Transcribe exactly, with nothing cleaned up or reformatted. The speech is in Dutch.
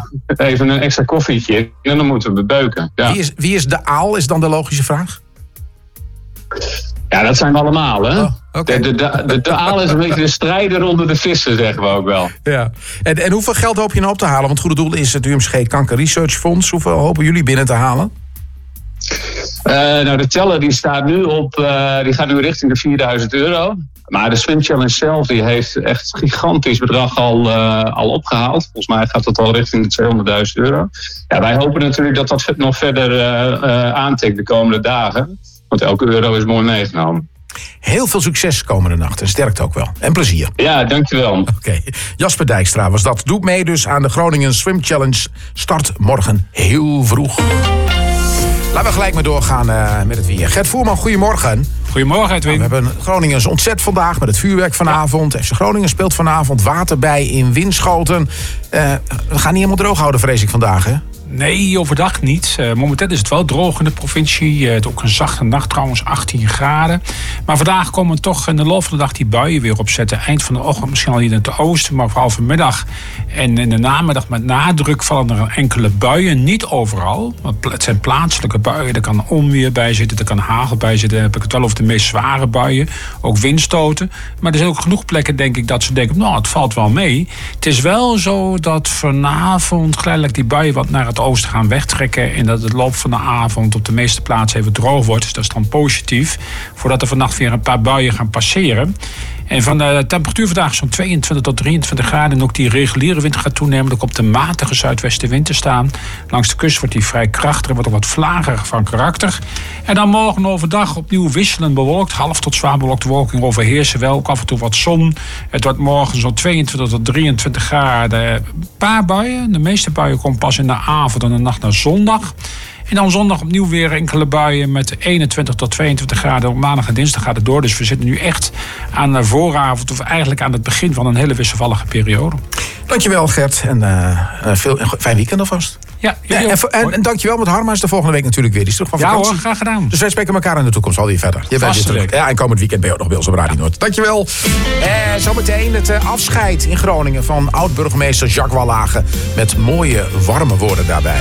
even een extra koffietje en dan moeten we beuken. Ja. Wie, is, wie is de aal, is dan de logische vraag? Ja, dat zijn we allemaal, hè? Oh, okay. de, de, de, de aal is een beetje de strijder onder de vissen, zeggen we ook wel. Ja. En, en hoeveel geld hoop je nou op te halen? Want Goede Doel is het U M C G Kanker Research Fonds. Hoeveel hopen jullie binnen te halen? Uh, nou, de teller die staat nu op, uh, die gaat nu richting de vierduizend euro. Maar de Swim Challenge zelf die heeft echt een gigantisch bedrag al, uh, al opgehaald. Volgens mij gaat dat al richting de tweehonderdduizend euro. Ja, wij hopen natuurlijk dat dat nog verder uh, uh, aantikt de komende dagen. Want elke euro is mooi meegenomen. Heel veel succes komende nacht en sterkte ook wel. En plezier. Ja, dankjewel. Oké, okay. Jasper Dijkstra was dat. Doet mee dus aan de Groningen Swim Challenge. Start morgen heel vroeg. Laten we gelijk maar doorgaan uh, met het weer. Gert Voerman, goedemorgen. Goedemorgen, Edwin. Nou, we hebben Groningen ontzet vandaag met het vuurwerk vanavond. F C Groningen speelt vanavond water bij in Winschoten. Uh, we gaan niet helemaal droog houden, vrees ik vandaag, hè? Nee, overdag niet. Uh, momenteel is het wel droog in de provincie. Uh, het is ook een zachte nacht trouwens, achttien graden. Maar vandaag komen toch in de loop van de dag die buien weer opzetten. Eind van de ochtend misschien al hier in het oosten, maar vooral vanmiddag. En in de namiddag met nadruk vallen er enkele buien. Niet overal. Het zijn plaatselijke buien. Er kan onweer bij zitten, er kan hagel bij zitten. Dan heb ik het wel over de meest zware buien. Ook windstoten. Maar er zijn ook genoeg plekken, denk ik, dat ze denken, nou, het valt wel mee. Het is wel zo dat vanavond geleidelijk die buien wat naar het oosten gaan wegtrekken en dat het loop van de avond op de meeste plaatsen even droog wordt. Dus dat is dan positief. Voordat er vannacht weer een paar buien gaan passeren. En van de temperatuur vandaag zo'n tweeëntwintig tot drieëntwintig graden. En ook die reguliere wind gaat toenemen. Er komt de matige zuidwestenwind te staan. Langs de kust wordt die vrij krachtig en wordt ook wat vlagerig van karakter. En dan morgen overdag opnieuw wisselend bewolkt. Half tot zwaar bewolkte wolken overheersen wel. Ook af en toe wat zon. Het wordt morgen zo'n tweeëntwintig tot drieëntwintig graden. Een paar buien. De meeste buien komen pas in de avond en de nacht naar zondag. En dan zondag opnieuw weer enkele buien met eenentwintig tot tweeëntwintig graden. Op maandag en dinsdag gaat het door. Dus we zitten nu echt aan de vooravond of eigenlijk aan het begin van een hele wisselvallige periode. Dankjewel Gert en uh, veel, een fijn weekend alvast. Ja, ja en, en, en dankjewel, want Harma is de volgende week natuurlijk weer. Die is terug van vakantie. Ja hoor, graag gedaan. Dus wij spreken elkaar in de toekomst alweer verder. Je bent weer terug. Ja, en komend weekend ben je ook nog bij ons op Radio Noord. Dankjewel. En zometeen het uh, afscheid in Groningen van oud-burgemeester Jacques Wallage. Met mooie, warme woorden daarbij.